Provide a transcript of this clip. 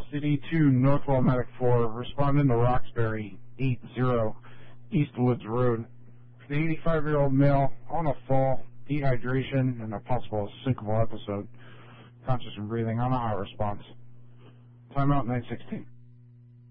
City 2, Northwell Medic 4, responding to Roxbury 80, Eastwoods Road. For the 85-year-old male on a fall, dehydration, and a possible syncopal episode. Conscious and breathing on a hot response. Timeout 916.